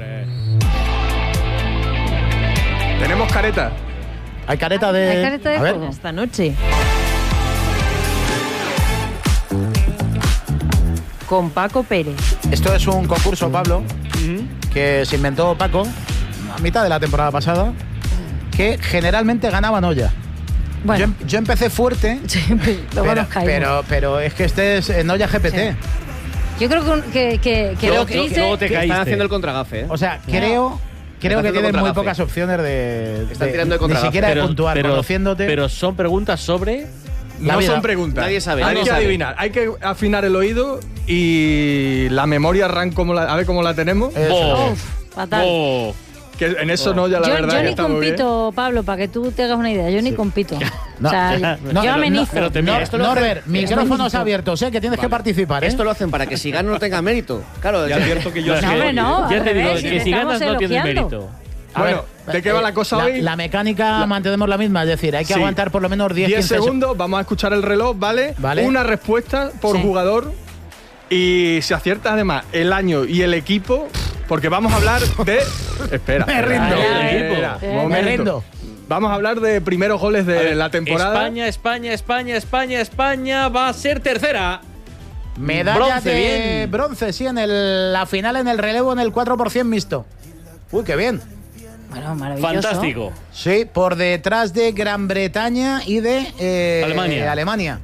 Tenemos careta. Hay careta de... Hay careta de a ver. juego. Esta noche. Con Paco Pérez. Esto es un concurso, Pablo, que se inventó Paco a mitad de la temporada pasada, que generalmente ganaban olla. Bueno. Yo, yo empecé fuerte, Luego pero, nos caímos. pero, pero es que este es en olla G P T. Yo creo que, que, que, que Luego- lo que luego- dice... luego te caíste. Están haciendo el contragafe, ¿eh? O sea, creo, creo Están que haciendo tienen muy contragafe. pocas opciones de, Están de- tirando de ni contragafe. siquiera de Pero- puntuar, pero- conociéndote. Pero son preguntas sobre... La no vida. son preguntas. Nadie sabe, Hay nadie que sabe. adivinar. Hay que afinar el oído y la memoria arranca como la, a ver cómo la tenemos. Bo, Uf, fatal. bo. Que en eso no, ya la yo verdad yo que ni está muy bien. compito, Pablo, para que tú te hagas una idea. Yo ni compito. No, o sea, ya, yo no, yo pero- amenizo. pero te- No, Esto lo Norbert, hace- micrófonos esto- abiertos, ¿eh? Que tienes que participar, ¿eh? Esto lo hacen para que si gano no tenga mérito. Claro, Ya ya- advierto que yo No, sí. es que- hombre, no, ya al te digo, revés, que te si estamos ganas no tienes elogiando. mérito. A Bueno, ver, ¿De qué va la cosa la, hoy? La mecánica la... mantenemos la misma, es decir, hay que sí. aguantar por lo menos diez, diez segundos, vamos a escuchar el reloj, ¿vale? ¿Vale? Una respuesta por sí. jugador y si aciertas además el año y el equipo, porque vamos a hablar de... Espera. Me rindo. Espera, espera, Me rindo. Vamos a hablar de primeros goles de ver, la temporada. España, España, España, España, España va a ser tercera. Medalla bronce, de bien. bronce, sí, en el, la final en el relevo en el cuatro por cien mixto. Uy, qué bien. Bueno, maravilloso. Fantástico. Sí, por detrás de Gran Bretaña y de eh, Alemania. Eh, Alemania.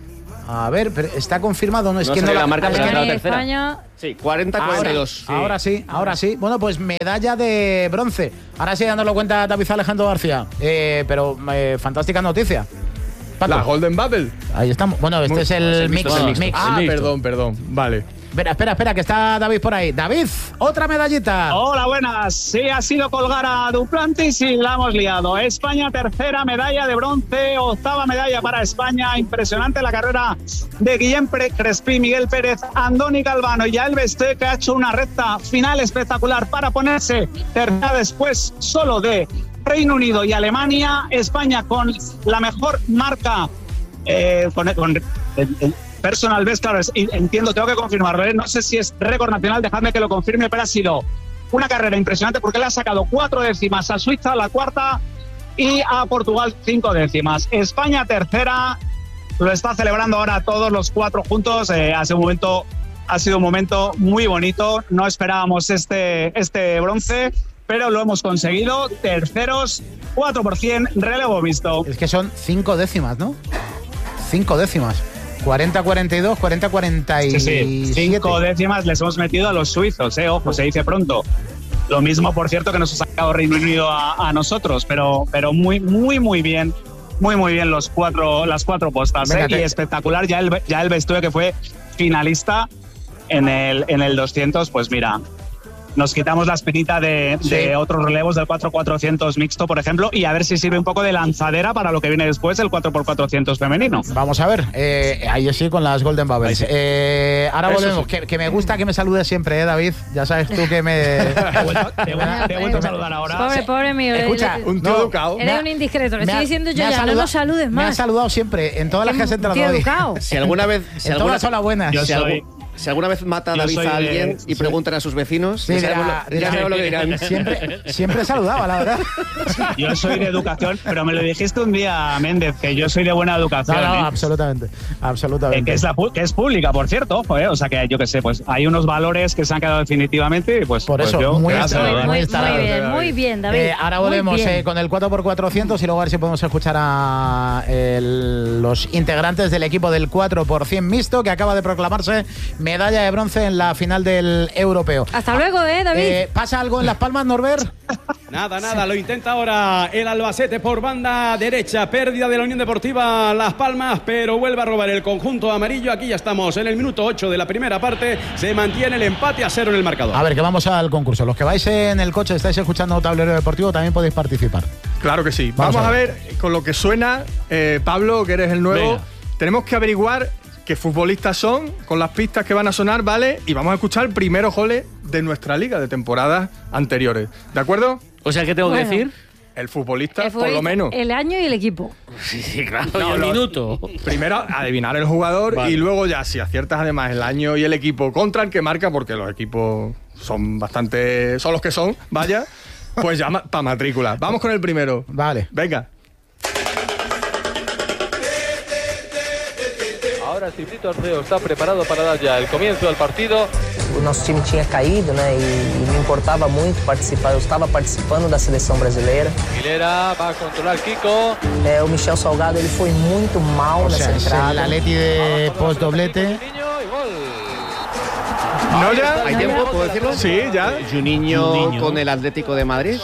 A ver, pero está confirmado, no es no que no la, la marca, pero Alemania la y tercera. España. Sí, cuarenta cuarenta y dos. Ahora, sí. ahora sí, ahora sí. Bueno, pues medalla de bronce. Ahora sí, dándolo cuenta David Alejandro García. Eh, pero eh, fantástica noticia. Paco. La Golden Bubble. Ahí estamos. Bueno, este Muy, es el, el mix. Bueno, el mix. Ah, el perdón, perdón. Vale. Espera, espera, espera, que está David por ahí. David, otra medallita. Hola, buenas. Sí, ha sido colgar a Duplantis y la hemos liado. España, tercera medalla de bronce, octava medalla para España. Impresionante la carrera de Guillem Crespí, Miguel Pérez, Andoni Galvano y Yael Besté, que ha hecho una recta final espectacular para ponerse tercera después solo de Reino Unido y Alemania. España con la mejor marca eh, con, con eh, personal best, claro, entiendo, tengo que confirmarlo, ¿eh? No sé si es récord nacional, dejadme que lo confirme, pero ha sido una carrera impresionante porque le ha sacado cuatro décimas a Suiza, la cuarta, y a Portugal cinco décimas. España tercera, lo está celebrando ahora todos los cuatro juntos. Eh, hace un momento, ha sido un momento muy bonito, no esperábamos este, este bronce, pero lo hemos conseguido. Terceros, cuatro por cien, relevo visto. Es que son cinco décimas, ¿no? Cinco décimas. cuarenta cuarenta y dos, cuarenta cuarenta y siete. Sí, sí. Cinco décimas les hemos metido a los suizos, eh, ojo, se dice pronto. Lo mismo, por cierto, que nos ha sacado Reino Unido a, a nosotros, pero, pero muy, muy, muy bien. Muy, muy bien los cuatro, las cuatro postas. Eh, y espectacular ya el, ya el Bestúe, que fue finalista en el, en el doscientos, pues mira, nos quitamos la espinita de, sí. de otros relevos del cuatro por cuatrocientos mixto, por ejemplo, y a ver si sirve un poco de lanzadera para lo que viene después, el cuatro por cuatrocientos femenino. Vamos a ver, eh, ahí sí con las Golden Bubbles. Sí. Eh, ahora Eso volvemos, sí. que, que me gusta que me saludes siempre, ¿eh, David? Ya sabes tú que me... Te he vuelto, te he vuelto, te he vuelto a saludar ahora. Pobre, pobre mío. Escucha, un tío no, educado. Eres un indiscreto, le estoy diciendo yo ya, saludado, no nos saludes más. Me has saludado siempre, en todas las que has entrado hoy. Educado. Si alguna vez... Si en alguna, todas son las buenas. Yo si, soy, algo, si alguna vez mata a David a alguien de, y sí. preguntan a sus vecinos, sí, ya sabemos lo, ya sabemos lo que dirán. Siempre, siempre saludaba, la verdad. Yo soy de educación, pero me lo dijiste un día, Méndez, que yo soy de buena educación. No, no, ¿eh? absolutamente. absolutamente. Eh, que, es la, que es pública, por cierto, ojo, ¿eh? O sea que yo qué sé, pues hay unos valores que se han quedado definitivamente y pues por pues eso, yo, muy, gracias, muy, muy, muy, muy bien, muy bien, David. Eh, ahora volvemos eh, con el cuatro por cuatrocientos y luego a ver si podemos escuchar a el, los integrantes del equipo del cuatro por cien mixto, que acaba de proclamarse medalla de bronce en la final del europeo. Hasta luego, eh, David. Eh, ¿Pasa algo en Las Palmas, Norbert? Nada, nada, lo intenta ahora el Albacete por banda derecha, pérdida de la Unión Deportiva Las Palmas, pero vuelve a robar el conjunto amarillo. Aquí ya estamos en el minuto ocho de la primera parte, se mantiene el empate a cero en el marcador. A ver, que vamos al concurso. Los que vais en el coche, estáis escuchando Tablero Deportivo, también podéis participar. Claro que sí. Vamos, vamos a, ver. a ver con lo que suena, eh, Pablo, que eres el nuevo. Venga. Tenemos que averiguar qué futbolistas son, con las pistas que van a sonar, ¿vale? Y vamos a escuchar primeros goles de nuestra liga de temporadas anteriores. ¿De acuerdo? O sea, ¿qué tengo bueno, que decir? El futbolista, el futbolista, por lo menos. El año y el equipo. Sí, sí, claro. No, y el lo, minuto. Primero, adivinar el jugador vale. Y luego ya, si aciertas además el año y el equipo contra el que marca, porque los equipos son bastante... son los que son, vaya, pues ya para matrícula. Vamos con el primero. Vale. Venga. Ahora sí, el torneo está preparado para dar ya el comienzo del partido. O nosso time tinha caído, né? E, e me importava muito participar. Eu estava participando da seleção brasileira. Aguilera va a controlar Kiko. É, o Michel Salgado ele foi muito mal o nessa sea, entrada. El Atleti de post doblete. ¿No ya? ¿Hay tiempo? ¿Puedo decirlo? Sí, ya. Juninho, Juninho. Con el Atlético de Madrid.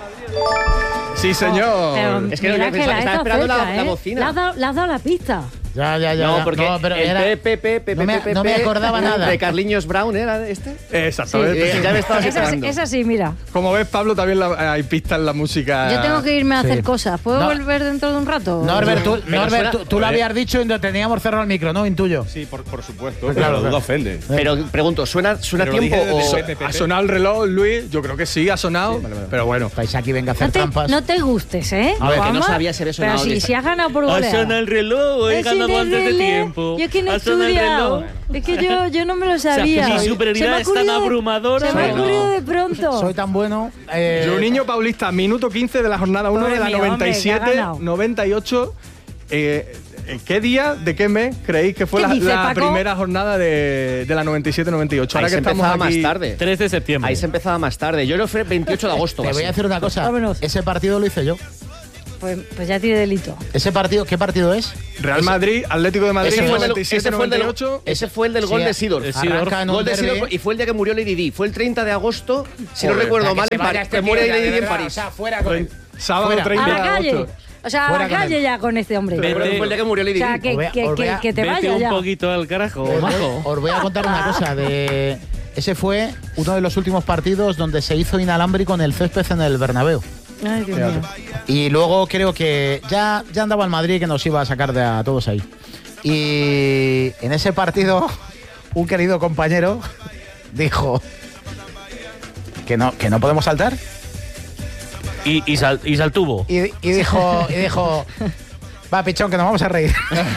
Sí, señor. Pero es que no, pensaba, estaba esperando cerca, la, ¿eh? la bocina. Le has dado, le has dado la pista. Ya, ya, ya. No, ya. porque no, pero el era... Pepe, Pepe, no, me, Pepe, no me acordaba nada. ¿De Carliños Brown era este? Exacto. Sí. Sí. Ya me estabas Es así, esperando. es así, mira. Como ves, Pablo, también la- hay pistas en la música. Yo tengo que irme a hacer Sí. cosas. ¿Puedo No. volver dentro de un rato? Norbert, tú, Pero Norbert, suena- tú, tú lo habías dicho y teníamos cerrado el micro, ¿no? Intuyo. Sí, por, por supuesto. Pues Claro, claro, la duda claro. ofende. Pero pregunto, ¿suena, suena Pero lo tiempo dije o...? desde Pepe, Pepe. ¿Ha sonado el reloj, Luis? Yo creo que sí, ha sonado. Pero bueno. Vais aquí, venga a hacer No te, trampas. no te gustes, ¿eh? A ver, que no Juanma, sabía si había sonado Pero si, bien. si has ganado por Ha goleada. sonado el reloj, he Es ganado el antes de reloj. tiempo. Yo que no he Ha sonado el estudiado. reloj. Es que yo, yo no me lo sabía. mi Se me superioridad ha es tan ocurrido de- abrumadora. Se me ha Bueno. ocurrido de pronto. Soy tan bueno. Eh, Yo, niño paulista, minuto quince de la jornada uno Pobre de la mío, noventa y siete, hombre, que ha ganado. noventa y ocho. Eh, ¿en ¿Qué día, de qué mes creéis que fue ¿Qué la, dice, la Paco? primera jornada de, de la noventa y siete noventa y ocho? Ahí Ahora se que estamos empezaba aquí, más tarde. tres de septiembre. Ahí se empezaba más tarde. Yo creo que fue veintiocho de agosto. Te o voy a así. decir una cosa. Vámonos. Ese partido lo hice yo. Pues, pues ya tiene delito. Ese partido, ¿qué partido es? Real Madrid, Atlético de Madrid, Ese fue, el del, noventa y siete ese, fue el del, noventa y ocho. ese fue el del Sí, gol de Sidorf. el Sidorf. Arranca en un Gol de derbi. Sidorf y fue el día que murió Lady Di. Fue el treinta de agosto, si no Joder, recuerdo Que mal, se en vaya París. este Que muere tío ya, Lady de Di en verdad, París. O sea, fuera con él. Sábado Fuera. treinta A de la calle. agosto. O sea, a Fuera la con calle él. ya con este hombre. Pero creo que fue el día que murió O Lady sea, Di. que, Os voy a- que, os que, voy a- que te Vete vaya un ya. poquito al carajo, Os voy, majo. os voy a contar una cosa. De, ese fue uno de los últimos partidos donde se hizo inalámbrico en el césped en el Bernabéu. Ay, Dios mío. Y luego creo que ya, ya andaba el Madrid que nos iba a sacar de a todos ahí. Y en ese partido, un querido compañero dijo que no, que no podemos saltar. Y, y, sal, y saltuvo. Y, y dijo, y dijo, va, pichón, que nos vamos a reír.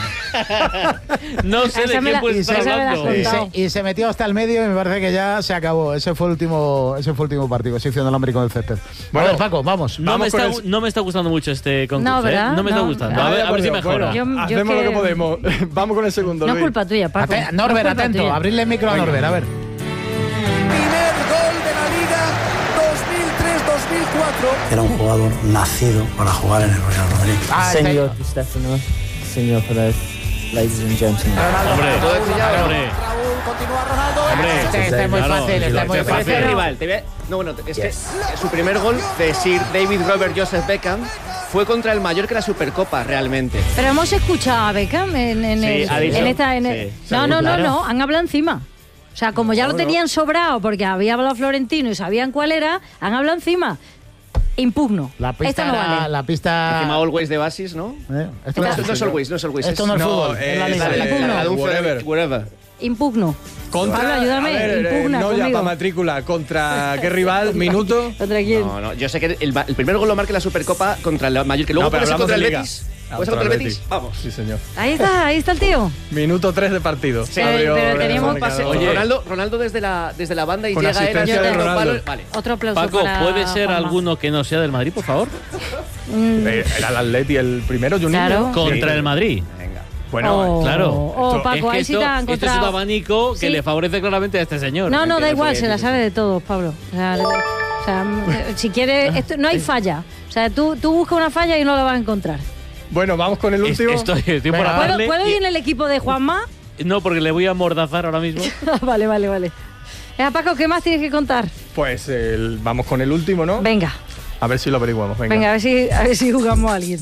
No sé Esa de me qué la- puedes esa estar me la hablando. has Y contado. se, y se metió hasta el medio y me parece que ya se acabó. Ese fue el último, ese fue el último partido. Se hizo inalámbrico del césped. Bueno, a ver, Paco, vamos. No me, Vamos está, con el- no me está gustando mucho este concurso. No, ¿verdad? ¿eh? No me está No. gustando. A ver, a ver si mejora. Bueno, Yo- yo hacemos que- lo que podemos. Vamos con el segundo, No es Luis. culpa tuya, Paco. Aten- No es Norbert, culpa atento. tuya. Abrirle el micro a Norbert, a ver. Primer gol de la Liga dos mil tres dos mil cuatro. Era un jugador nacido para jugar en el Real Madrid. Ah, Señor Stefano, señor Perez, ladies and gentlemen. Hombre, ¿Puedo decir ya o no? hombre, Raúl continúa Ronaldo. hombre. Este, este es muy Claro, fácil, si este lo es muy hace Parece fácil. rival. Te voy a- No, bueno, es que su primer gol de Sir David Robert Joseph Beckham fue contra el Mallorca en la Supercopa, realmente. Pero hemos escuchado a Beckham en, en, Sí, el- ha dicho. en esta. en Sí, el- sí, no, no, no, claro. no. Han hablado encima. O sea, como ya lo Bueno. tenían sobrado porque había hablado Florentino y sabían cuál era, han hablado encima. Impugno. La pista, Esta no era- vale. la pista. Encima Always de Basis, ¿no? Eh, esto No, no, esto no es Always, no es Always. Esto no es fútbol, eh, es la es liga. la- la- Impugno. la de un Whatever. whatever. Impugno. Contra, Pablo, ayúdame. a ver, eh, Impugna no ya conmigo. para matrícula. ¿Contra qué rival? ¿Minuto? ¿Contra quién? No, no, yo sé que el, el primer gol lo marca en la Supercopa contra el Mallorca. Luego No, pero puede ser hablamos contra el de Liga. Betis. Ah, ¿Puede ser contra el contra el Betis? Betis. Vamos. Sí, señor. Ahí está, ahí está el tío. Minuto tres de partido. Sí, Abrió pero el teníamos marcador. Oye, Ronaldo, Ronaldo desde la, desde la banda y Con llega él al asistencia de segundo Ronaldo. palo. Vale. Otro aplauso Paco, para ¿puede ser Juanma. alguno que no sea del Madrid, por favor? Mm, Eh, Era el Atleti el primero, Juninho. Claro. Contra el Madrid. Bueno, Oh, Claro. oh, Esto- Paco, es que ahí sí esto, te han esto es un encontrado. abanico que Sí. le favorece claramente a este señor. No, no, Que da sé igual, qué se la decir. sabe de todos, Pablo. O sea, le- o sea, mm, si quieres, esto, no hay falla. O sea, tú, tú buscas una falla y no la vas a encontrar. bueno, vamos con el Es- último. Estoy, estoy por Venga, ¿Puedo, hablarle. ¿puedo y- ir en el equipo de Juanma? No, porque le voy a mordazar ahora mismo. vale, vale, vale. Venga, Paco, ¿qué más tienes que contar? Pues el- vamos con el último, ¿no? Venga, A ver si lo averiguamos. Venga. venga, a ver si, a ver si jugamos a alguien.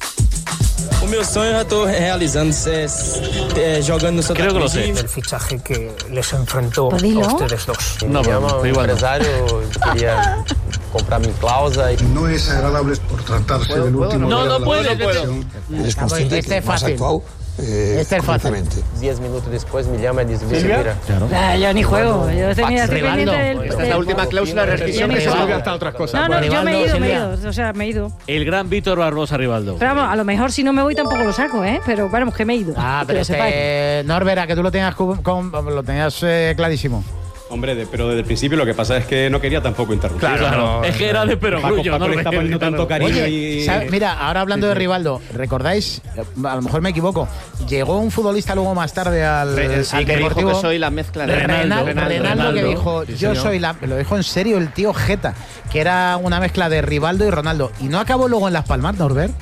O meu sonho já estou realizando, é, é, jogando no Santa Creo que lo Cruz. sé. El fichaje que les enfrentó Pues dilo. a ustedes dos. No, Me pero llama un igual no. empresario, quería comprar mi cláusula. Y... No es agradable por tratarse del último No, día no de la puede, competición. Eres consciente Este que es no has fácil. actuado eh, Este es fácil. correctamente. Diez minutos después me llama y dice, ¿Silvia? mira, Ah, yo ni juego, yo tenía estoy Rivaldo. pendiente del... Esta es la última cláusula de rescisión Yo que ni se juego. sube hasta otras cosas. No, no, yo me he ido, me he Silvia. ido. O sea, me he ido. El gran Víctor Barbosa Rivaldo. Pero vamos, a lo mejor si no me voy tampoco lo saco, ¿eh? Pero vamos, que me he ido. Ah, que pero lo sepáis. este, Norbert, a que tú lo tenías, cu- con- lo tenías eh, clarísimo. Hombre, de- pero desde el principio lo que pasa es que no quería tampoco interrumpir. Claro, Claro, es que era de Paco, perogrullo, Paco ¿no? le está poniendo tanto cariño Oye, y... ¿sabe? Mira, ahora hablando de Rivaldo, ¿recordáis? A lo mejor me equivoco. Llegó un futbolista luego más tarde al, Re- sí, al que dijo Deportivo. que soy la mezcla de Renaldo, Renaldo, Renaldo, que Renaldo. dijo, Sí, yo señor. soy la... Lo dijo en serio el tío Jeta, que era una mezcla de Rivaldo y Ronaldo. Y no acabó luego en Las Palmas, Norbert.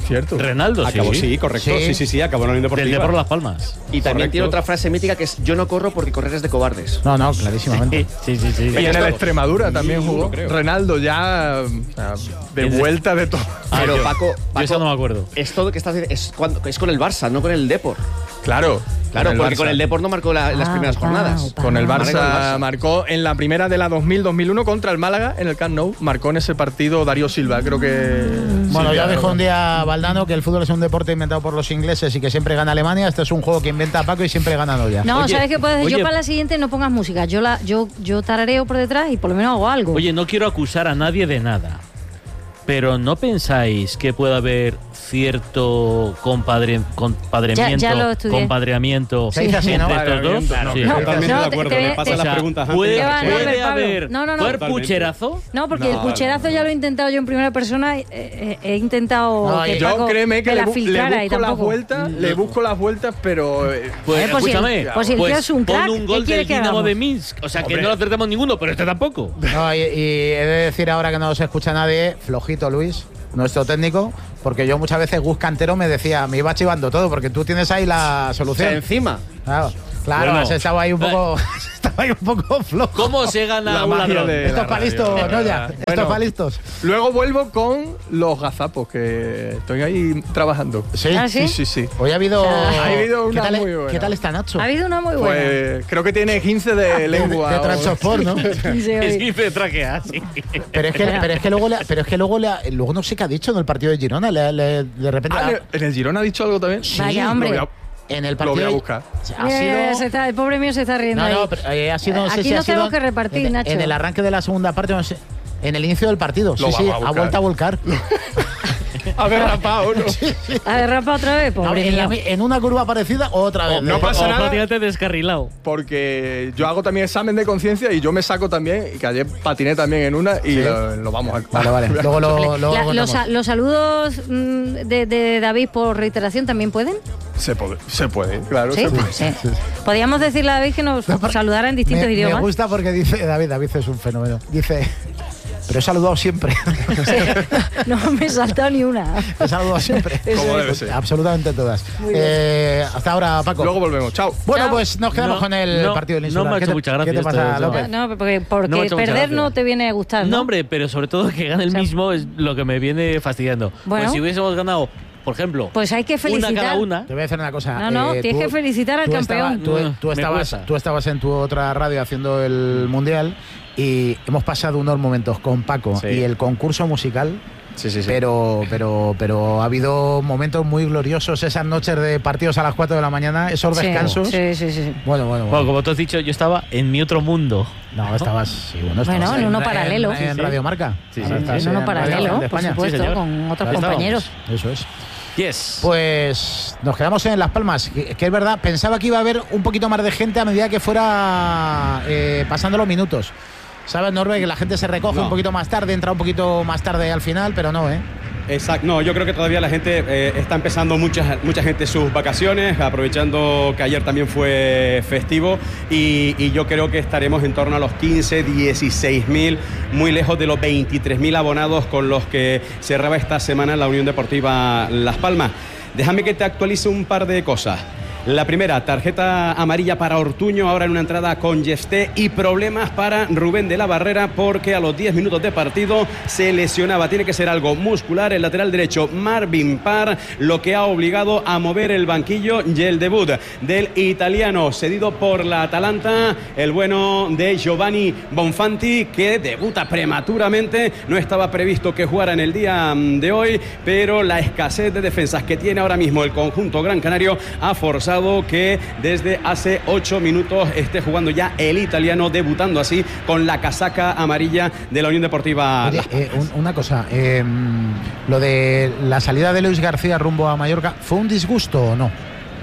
Cierto. Renaldo, acabó, sí. sí, correcto. Sí, sí, sí, sí acabó en la Unión Deportiva. Del Depor Las Palmas. Y también Correcto. tiene otra frase mítica que es: yo no corro porque correr es de cobardes. No, no, clarísimamente. Sí, sí, sí. Y en el Extremadura también jugó. Renaldo ya o sea, de vuelta de todo. Ah, pero yo, Paco, Paco, yo eso no me acuerdo. Es todo que estás es, cuando, es con el Barça, no con el Depor. Claro. Claro, con porque Barça. con el Depor no marcó la, en las Ah, primeras pa, jornadas. pa. Con el Barça, Con el Barça. marcó en la primera de la dos mil dos mil uno contra el Málaga en el Camp Nou. Marcó en ese partido Darío Silva, creo que. Bueno, sí, ya claro. dijo un día Valdano que el fútbol es un deporte inventado por los ingleses y que siempre gana Alemania. Este es un juego que inventa Paco y siempre gana Noya. No, Oye, ¿sabes qué puedes hacer? oye. Yo para la siguiente no pongas música. Yo la yo yo tarareo por detrás y por lo menos hago algo. Oye, no quiero acusar a nadie de nada, pero ¿no pensáis que puede haber cierto compadre, compadremiento, Ya- ya lo estudié. compadreamiento Se dice así, ¿no? entre estos dos? Claro, Sí. no, Totalmente no, de te- acuerdo. te- Me te- pasan O sea, las preguntas antes. puede, ¿Qué va, puede Norbert, Pablo? haber No, no, no. ¿puede Totalmente. pucherazo? No, porque No, el pucherazo ya lo he intentado yo en primera persona. eh, eh, he intentado No, que Yo Paco créeme que me le, la bu- le filtrara y busco las tampoco. vueltas, le busco las vueltas, pero eh, Pues Eh, pues si el- escúchame, pues si el tío es un pon crack, un ¿qué gol quiere del que Dinamo hagamos? de Minsk. O sea, que Hombre. no lo acertamos ninguno, pero este tampoco. No, y, y he de decir ahora que no se escucha nadie, flojito Luis, nuestro técnico, porque yo muchas veces Gus Cantero me decía, me iba chivando todo, porque tú tienes ahí la O solución. sea, encima. Claro, claro, Bueno, has estado ahí un poco, has estado ahí un poco flojo. ¿Cómo se gana La un magia ladrón? de- Esto es la para listos, radio, no ya. verdad. Esto Bueno. es para listos. luego vuelvo con los gazapos, que estoy ahí trabajando. Sí. ¿Ah, sí? Sí, sí, sí. Hoy ha habido. Ha habido ¿Qué una tal, muy buena. ¿Qué tal está Nacho? Ha habido una muy buena. Pues creo que tiene quince de lengua. de o- Transport, ¿no? Sí, Es hoy. quince de tráquea, sí. Pero es que, pero es que luego, le, pero es que luego, le, luego no sé qué ha dicho en el partido de Girona. Le, le- de repente. Ah, ¿en el Girona ha dicho algo también? Sí, Vaya, hombre. Lo voy en el Lo partido. voy a de- buscar. Ha Mira, mira, sido. se está- el pobre mío se está riendo No, ahí. no, pero eh, ha sido. No sé Aquí si no ha sido tenemos que repartir, en, Nacho. En el arranque de la segunda parte, no sé, en el inicio del partido. Lo sí, sí, vamos a ha buscar. vuelto a volcar. A ver, rapado, ¿no? A ver, rapa otra vez, No, pobre en, la- mío. en una curva parecida, otra vez. No pasa O nada. prácticamente descarrilado. Porque yo hago también examen de conciencia y yo me saco también, y que ayer patiné también en una y lo, lo vamos a... Vale, vale. Luego lo, luego La- los, contamos. sa- los saludos mm, de, de David por reiteración también pueden. Se puede, se puede, claro, ¿Sí? se puede. Sí. Podríamos decirle a David que nos saludara en distintos me, idiomas. Me gusta porque dice David, David es un fenómeno. Dice, pero he saludado siempre. No me he saltado ni una. He saludado siempre. Como debe ser. Absolutamente todas. Muy bien. Eh, hasta ahora, Paco. Luego volvemos, chao. Bueno, Chao. pues nos quedamos No, con el no, partido del no Insular. me ha ¿Qué hecho te- mucha ¿Qué gracia te esto, pasa, no. López? No, porque, porque No me ha hecho mucha perder gracia. no te viene a gustar, ¿no? No, hombre, pero sobre todo que gane el O sea, mismo es lo que me viene fastidiando. Bueno. Pues si hubiésemos ganado, por ejemplo, Pues hay que felicitar. una cada una. Te voy a decir una cosa. No, no, eh, tienes tú- que felicitar al tú campeón. estaba- tú, Mm, tú me estabas, cuesta. tú estabas en tu otra radio haciendo el Mundial y hemos pasado unos momentos con Paco Sí. y el concurso musical. Sí, sí, sí. Pero, pero, pero ha habido momentos muy gloriosos, esas noches de partidos a las cuatro de la mañana, esos Sí, descansos. Sí, sí, sí. Bueno, bueno, Bueno, bueno. como tú has dicho, yo estaba en mi otro mundo. No, estabas, sí, bueno, estabas Bueno, en uno paralelo. En, en Sí, sí. Radio Marca. Sí, Ahora sí, estás En uno en Radio paralelo, de por España. supuesto, Sí, señor. con otros Ahí compañeros. Eso es. Yes. Pues nos quedamos en Las Palmas, que, que es verdad, pensaba que iba a haber un poquito más de gente a medida que fuera eh, pasando los minutos. ¿Sabes, Norbe? Que la gente se recoge No. un poquito más tarde, entra un poquito más tarde al final, pero no, ¿eh? Exacto, no, yo creo que todavía la gente eh, está empezando mucha, mucha gente sus vacaciones, aprovechando que ayer también fue festivo y, y yo creo que estaremos en torno a los quince, dieciséis mil, muy lejos de los veintitrés mil abonados con los que cerraba esta semana la Unión Deportiva Las Palmas. Déjame que te actualice un par de cosas. La primera, tarjeta amarilla para Ortuño, ahora en una entrada con Yesté, y problemas para Rubén de la Barrera porque a los diez minutos de partido se lesionaba. Tiene que ser algo muscular. El lateral derecho Marvin Parr, lo que ha obligado a mover el banquillo y el debut del italiano cedido por la Atalanta, el bueno de Giovanni Bonfanti, que debuta prematuramente. No estaba previsto que jugara en el día de hoy, pero la escasez de defensas que tiene ahora mismo el conjunto gran canario ha forzado que desde hace ocho minutos esté jugando ya el italiano, debutando así con la casaca amarilla de la Unión Deportiva. Oye, eh, un- una cosa, eh, lo de la salida de Luis García rumbo a Mallorca, ¿fue un disgusto o no?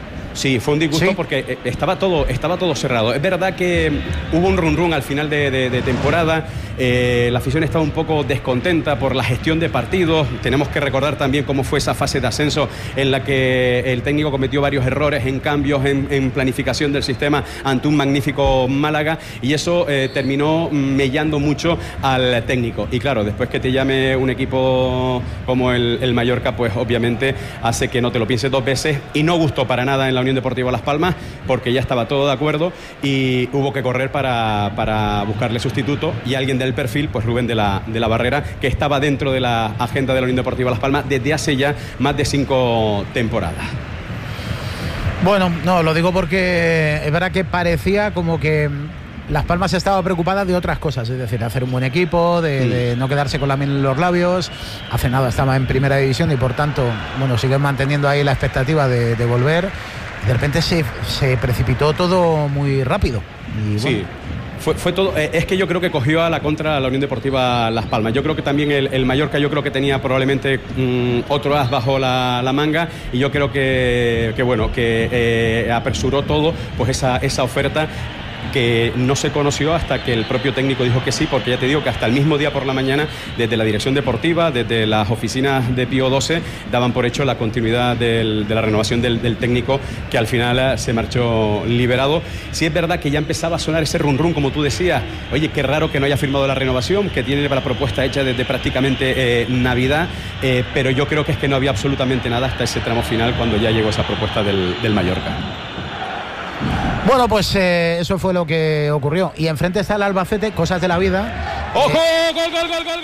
Sí, fue un disgusto ¿Sí? porque eh, estaba todo, estaba todo cerrado. Es verdad que hubo un run run al final de, de- de temporada Eh, la afición estaba un poco descontenta por la gestión de partidos. Tenemos que recordar también cómo fue esa fase de ascenso en la que el técnico cometió varios errores en cambios, en, en planificación del sistema ante un magnífico Málaga, y eso eh, terminó mellando mucho al técnico. Y claro, después que te llame un equipo como el, el Mallorca, pues obviamente hace que no te lo pienses dos veces, y no gustó para nada en la Unión Deportiva Las Palmas, porque ya estaba todo de acuerdo y hubo que correr para, para buscarle sustituto, y alguien del perfil, pues Rubén de la, de la Barrera, que estaba dentro de la agenda de la Unión Deportiva Las Palmas desde hace ya más de cinco temporadas. Bueno, no, lo digo porque es verdad que parecía como que Las Palmas estaba preocupada de otras cosas, es decir, hacer un buen equipo, de, de no quedarse con la miel en los labios. Hace nada estaba en primera división y por tanto, bueno, siguen manteniendo ahí la expectativa de, de volver. De repente se, se precipitó todo muy rápido. Y bueno, sí. Fue, fue todo, eh, es que yo creo que cogió a la contra a la Unión Deportiva Las Palmas. Yo creo que también el, el Mallorca, yo creo que tenía probablemente mmm, otro as bajo la, la manga, y yo creo que, que bueno, que eh, apresuró todo, pues esa, esa oferta que no se conoció hasta que el propio técnico dijo que sí, porque ya te digo que hasta el mismo día por la mañana, desde la dirección deportiva, desde las oficinas de Pío doce, daban por hecho la continuidad del, de la renovación del, del técnico, que al final se marchó liberado. Sí es verdad que ya empezaba a sonar ese run run, como tú decías, oye, qué raro que no haya firmado la renovación, que tiene la propuesta hecha desde prácticamente eh, Navidad, eh, pero yo creo que es que no había absolutamente nada hasta ese tramo final, cuando ya llegó esa propuesta del, del Mallorca. Bueno, pues eh, eso fue lo que ocurrió. Y enfrente está el Albacete, cosas de la vida. ¡Ojo! ¡Gol, gol, gol, gol!